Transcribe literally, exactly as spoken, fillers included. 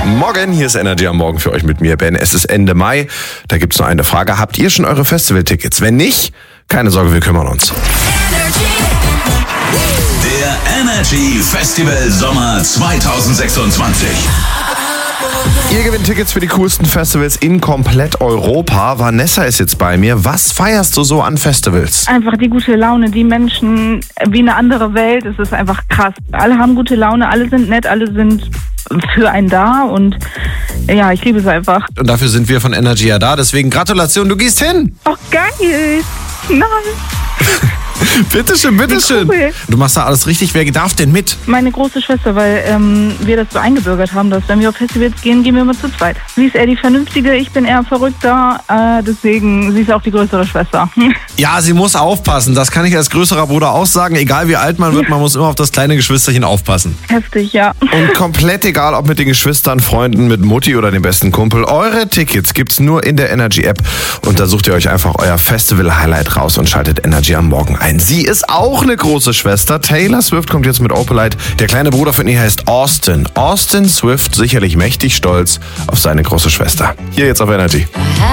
Morgen, hier ist Energy am Morgen für euch mit mir, Ben. Es ist Ende Mai, da gibt's nur eine Frage. Habt ihr schon eure Festivaltickets? Wenn nicht, keine Sorge, wir kümmern uns. Der Energy Festival Sommer zwanzig sechsundzwanzig. Ihr gewinnt Tickets für die coolsten Festivals in komplett Europa. Vanessa ist jetzt bei mir. Was feierst du so an Festivals? Einfach die gute Laune, die Menschen, wie eine andere Welt. Es ist einfach krass. Alle haben gute Laune, alle sind nett, alle sind für einen da und ja, ich liebe es einfach. Und dafür sind wir von Energy ja da. Deswegen Gratulation, du gehst hin. Oh, geil. Nein. Bitteschön, bitteschön. Cool. Du machst da alles richtig. Wer darf denn mit? Meine große Schwester, weil ähm, wir das so eingebürgert haben, dass wenn wir auf Festivals gehen, gehen wir immer zu zweit. Sie ist eher die Vernünftige, ich bin eher verrückter, äh, deswegen, sie ist auch die größere Schwester. Ja, sie muss aufpassen. Das kann ich als größerer Bruder auch sagen. Egal wie alt man wird, man muss immer auf das kleine Geschwisterchen aufpassen. Heftig, ja. Und komplett egal, ob mit den Geschwistern, Freunden, mit Mutti oder dem besten Kumpel. Eure Tickets gibt's nur in der Energy-App. Und da sucht ihr euch einfach euer Festival-Highlight raus und schaltet Energy am Morgen ein. Sie ist auch eine große Schwester. Taylor Swift kommt jetzt mit Opalite. Der kleine Bruder von ihr heißt Austin. Austin Swift, sicherlich mächtig stolz auf seine große Schwester. Hier jetzt auf Energy.